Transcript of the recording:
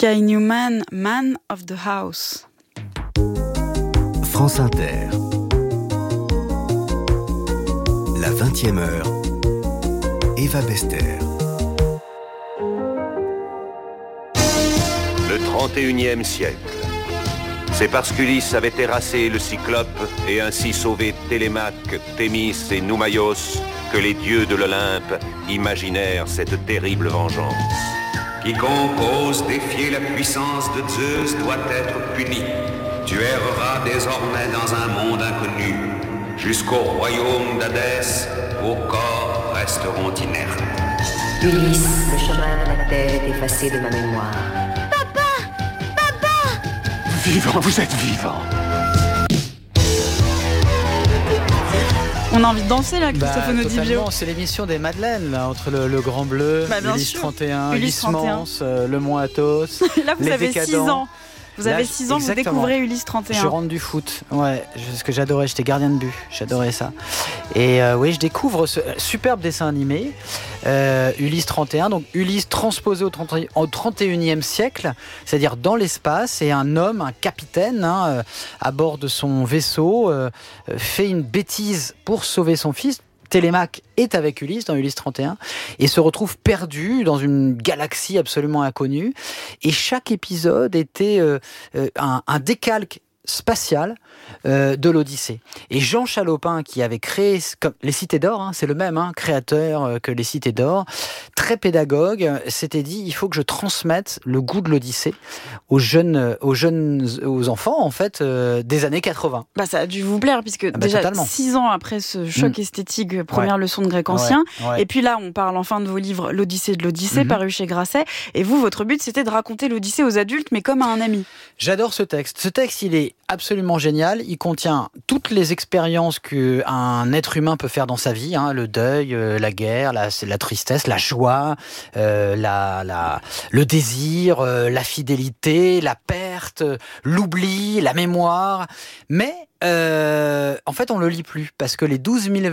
Sky Newman, Man of the House. France Inter. La 20e heure. Eva Bester. Le 31e siècle. C'est parce qu'Ulysse avait terrassé le Cyclope et ainsi sauvé Télémaque, Thémis et Noumaios que les dieux de l'Olympe imaginèrent cette terrible vengeance. Quiconque ose défier la puissance de Zeus doit être puni. Tu erreras désormais dans un monde inconnu. Jusqu'au royaume d'Hadès, vos corps resteront inertes. Ulysse, le chemin de la terre est effacé de ma mémoire. Vivant, vous êtes vivant. On a envie de danser là, Christophe Onodibio. C'est l'émission des Madeleines là, entre le Grand Bleu, Ulysse 31, Ulysse Mance, le Mont Athos. Là vous avez 6 ans. Vous avez 6 ans, vous découvrez Ulysse 31. Je rentre du foot, ouais, ce que j'adorais, j'étais gardien de but, j'adorais ça. Et oui, je découvre ce superbe dessin animé, Ulysse 31, donc Ulysse transposé au 31e siècle, c'est-à-dire dans l'espace, et un homme, un capitaine, à bord de son vaisseau, fait une bêtise pour sauver son fils. Télémaque est avec Ulysse dans Ulysse 31 et se retrouve perdu dans une galaxie absolument inconnue. Et chaque épisode était un décalque spatial de l'Odyssée. Et Jean Chalopin, qui avait créé les Cités d'Or, c'est le même créateur que les Cités d'Or, très pédagogue, s'était dit il faut que je transmette le goût de l'Odyssée aux enfants en fait des années 80. Ça a dû vous plaire puisque déjà totalement. 6 ans après ce choc esthétique, première leçon de grec ancien, et puis là on parle enfin de vos livres l'Odyssée de l'Odyssée paru chez Grasset, et vous votre but c'était de raconter l'Odyssée aux adultes mais comme à un ami. J'adore ce texte. Ce texte il est absolument génial. Il contient toutes les expériences qu'un être humain peut faire dans sa vie, le deuil, la guerre, la tristesse, la joie, le désir, la fidélité, la perte, l'oubli, la mémoire. Mais en fait, on le lit plus parce que les 12 000